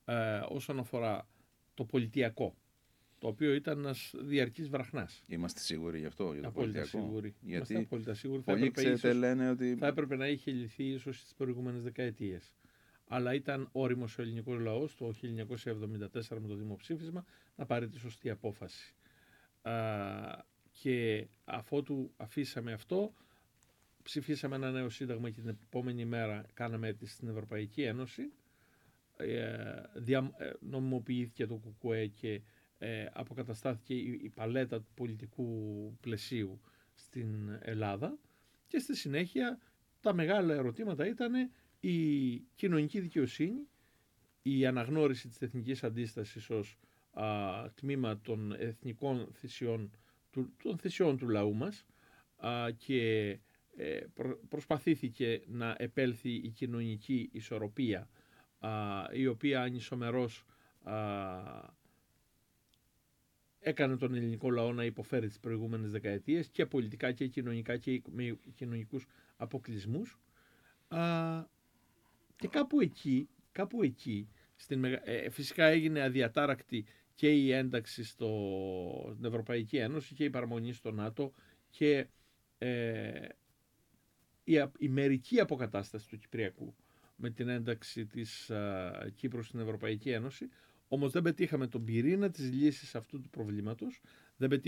όσον αφορά το πολιτιακό, το οποίο ήταν ένας διαρκής βραχνάς. Είμαστε σίγουροι γι' αυτό, για το Απόλυτα πολιτιακό? σίγουροι. Γιατί Είμαστε απόλυτα σίγουροι. πολλοί, ξέρετε, λένε ότι θα έπρεπε να είχε λυθεί ίσως στις προηγούμενες δεκαετίες. Αλλά ήταν όριμος ο ελληνικός λαός το 1974 με το δημοψήφισμα να πάρει τη σωστή απόφαση. Και αφότου αφήσαμε αυτό, ψηφίσαμε ένα νέο σύνταγμα και την επόμενη μέρα κάναμε αίτηση στην Ευρωπαϊκή Ένωση. Νομιμοποιήθηκε το ΚΚΕ και αποκαταστάθηκε η παλέτα του πολιτικού πλαισίου στην Ελλάδα, και στη συνέχεια τα μεγάλα ερωτήματα ήταν η κοινωνική δικαιοσύνη, η αναγνώριση της εθνικής αντίστασης ως τμήμα των εθνικών θυσιών, των θυσιών του λαού μας, και προσπαθήθηκε να επέλθει η κοινωνική ισορροπία, η οποία ανισομερώς έκανε τον ελληνικό λαό να υποφέρει τις προηγούμενες δεκαετίες και πολιτικά και κοινωνικά και με κοινωνικούς αποκλεισμούς, και κάπου εκεί φυσικά έγινε αδιατάρακτη και η ένταξη στην Ευρωπαϊκή Ένωση και η παραμονή στο ΝΑΤΟ και η μερική αποκατάσταση του Κυπριακού με την ένταξη της Κύπρου στην Ευρωπαϊκή Ένωση. Όμως δεν πετύχαμε τον πυρήνα της λύσης αυτού του προβλήματος, δεν